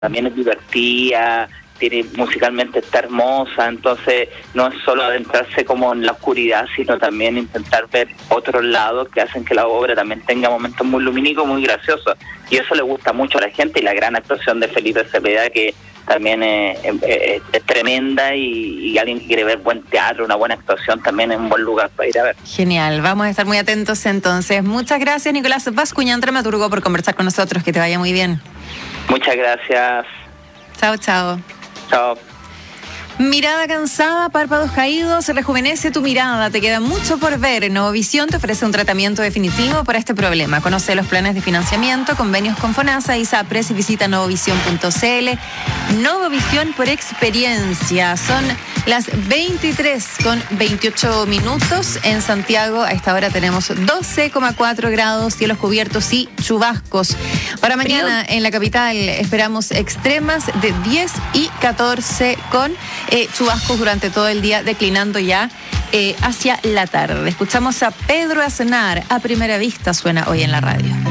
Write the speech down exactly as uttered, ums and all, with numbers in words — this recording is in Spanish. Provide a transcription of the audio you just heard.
también es divertida, tiene, musicalmente está hermosa, entonces no es solo adentrarse como en la oscuridad, sino también intentar ver otros lados que hacen que la obra también tenga momentos muy lumínicos, muy graciosos, y eso le gusta mucho a la gente, y la gran actuación de Felipe Cepeda, que también es, es, es tremenda, y, y alguien que quiere ver buen teatro, una buena actuación, también es un buen lugar para ir a ver. Genial, vamos a estar muy atentos entonces. Muchas gracias, Nicolás Bascuñán, dramaturgo, por conversar con nosotros, que te vaya muy bien. Muchas gracias. Chao, chao. Chao. Mirada cansada, párpados caídos, rejuvenece tu mirada, te queda mucho por ver. Novovisión te ofrece un tratamiento definitivo para este problema. Conoce los planes de financiamiento, convenios con FONASA y SAPRES y visita novovisión punto c l. Novovisión por experiencia. Son las veintitrés con veintiocho minutos en Santiago. A esta hora tenemos doce coma cuatro grados, cielos cubiertos y chubascos. Para mañana en la capital esperamos extremas de diez y catorce con eh, chubascos durante todo el día, declinando ya eh, hacia la tarde. Escuchamos a Pedro Aznar. A primera vista suena hoy en la radio.